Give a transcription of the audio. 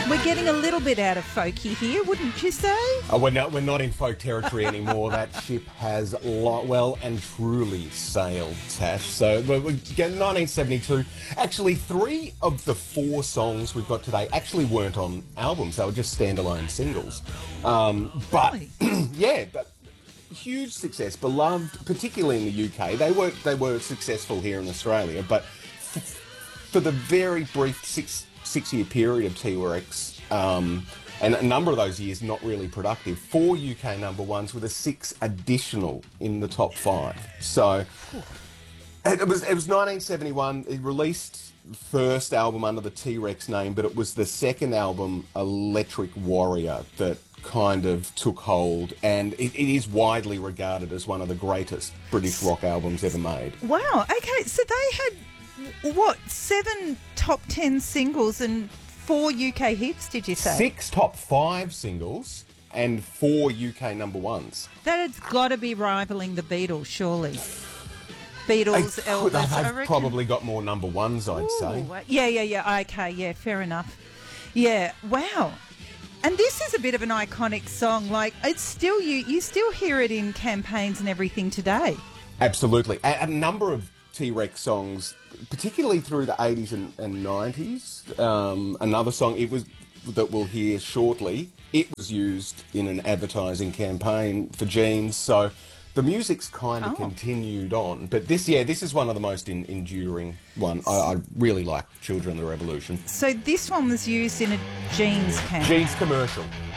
We're getting a little bit out of folky here, wouldn't you say? We're not in folk territory anymore. That ship has well and truly sailed, Tash. So we're getting 1972. Actually, 3 of the 4 songs we've got today actually weren't on albums. They were just standalone singles. But yeah, but huge success, beloved, particularly in the UK. They were successful here in Australia, but for the very brief six-year period of T-Rex, and a number of those years not really productive, 4 UK number ones with a 6 additional in the top 5. So it was 1971. It released first album under the T-Rex name, but it was the second album, Electric Warrior, that kind of took hold, and it is widely regarded as one of the greatest British rock albums ever made. Wow, okay, so they had, what, 7 top 10 singles and 4 UK hits, did you say? 6 top 5 singles and 4 UK number ones. That has got to be rivaling the Beatles, surely. Beatles, Elvis, I They've reckon. probably got more number ones, I'd say. Yeah, okay, yeah, fair enough. Yeah, wow. And this is a bit of an iconic song. Like, it's still, you still hear it in campaigns and everything today. Absolutely. A number of T-Rex songs, particularly through the 80s and 90s. Another song that we'll hear shortly, it was used in an advertising campaign for jeans. So the music's kind of continued on. But this is one of the most enduring one. I really like Children of the Revolution. So this one was used in a jeans campaign. Jeans commercial.